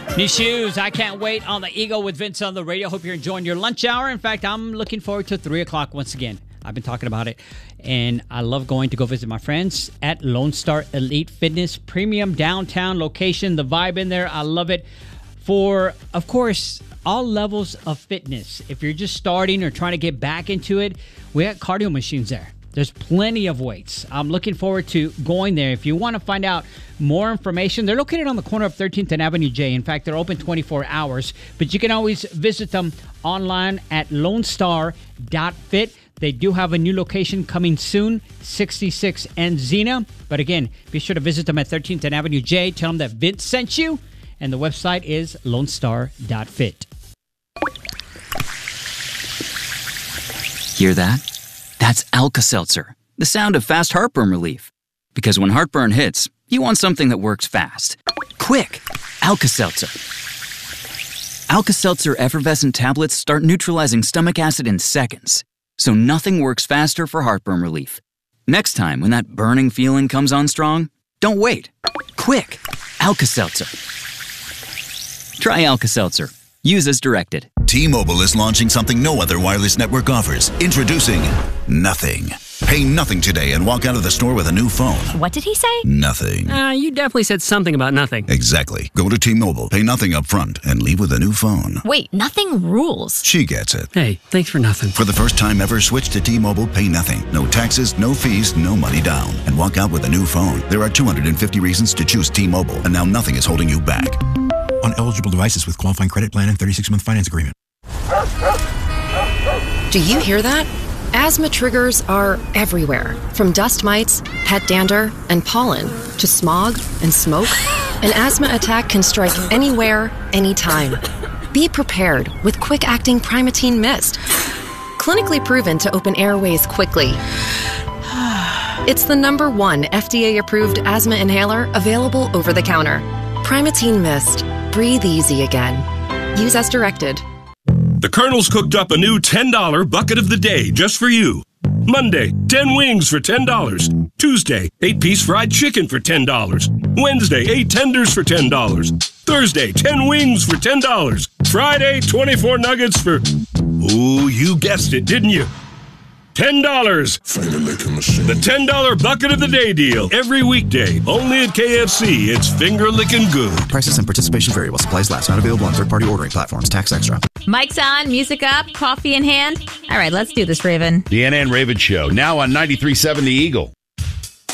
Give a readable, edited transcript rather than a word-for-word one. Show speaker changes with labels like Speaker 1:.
Speaker 1: New shoes. I can't wait on the Eagle with Vince on the radio. Hope you're enjoying your lunch hour. In fact, I'm looking forward to 3 o'clock once again. I've been talking about it. And I love going to go visit my friends at Lone Star Elite Fitness. Premium downtown location. The vibe in there. I love it. For, of course, all levels of fitness. If you're just starting or trying to get back into it, we got cardio machines there. There's plenty of weights. I'm looking forward to going there. If you want to find out more information, they're located on the corner of 13th and Avenue J. In fact, they're open 24 hours, but you can always visit them online at lonestar.fit. They do have a new location coming soon, 66 and Xena. But again, be sure to visit them at 13th and Avenue J. Tell them that Vince sent you, and the website is lonestar.fit.
Speaker 2: Hear that? That's Alka-Seltzer, the sound of fast heartburn relief. Because when heartburn hits, you want something that works fast. Quick! Alka-Seltzer. Alka-Seltzer effervescent tablets start neutralizing stomach acid in seconds, so nothing works faster for heartburn relief. Next time when that burning feeling comes on strong, don't wait. Quick! Alka-Seltzer. Try Alka-Seltzer. Use as directed.
Speaker 3: T-Mobile is launching something no other wireless network offers. Introducing Nothing. Pay nothing today and walk out of the store with a new phone.
Speaker 4: What did he say?
Speaker 3: Nothing.
Speaker 5: You definitely said something about nothing.
Speaker 3: Exactly. Go to T-Mobile, pay nothing up front, and leave with a new phone.
Speaker 4: Wait, nothing rules.
Speaker 3: She gets it.
Speaker 5: Hey, thanks for nothing.
Speaker 3: For the first time ever, switch to T-Mobile, pay nothing. No taxes, no fees, no money down. And walk out with a new phone. There are 250 reasons to choose T-Mobile, and now nothing is holding you back.
Speaker 6: On eligible devices with qualifying credit plan and 36-month finance agreement.
Speaker 7: Do you hear that? Asthma triggers are everywhere, from dust mites, pet dander, and pollen, to smog and smoke. An asthma attack can strike anywhere, anytime. Be prepared with quick-acting Primatene Mist. Clinically proven to open airways quickly. It's the #1 FDA-approved asthma inhaler available over the counter. Primatene Mist. Breathe easy again. Use as directed.
Speaker 8: The Colonel's cooked up a new $10 bucket of the day just for you. Monday, 10 wings for $10. Tuesday, 8-piece fried chicken for $10. Wednesday, 8 tenders for $10. Thursday, 10 wings for $10. Friday, 24 nuggets for... Ooh, you guessed it, didn't you? $10.
Speaker 9: Finger licking machine.
Speaker 8: The $10 bucket of the day deal. Every weekday. Only at KFC. It's finger licking good.
Speaker 6: Prices and participation vary while supplies last. Not available on third-party ordering platforms. Tax extra.
Speaker 4: Mic's on, music up, coffee in hand. All right, let's do this, Raven.
Speaker 10: The Anna and Raven Show, now on 93.7 The Eagle.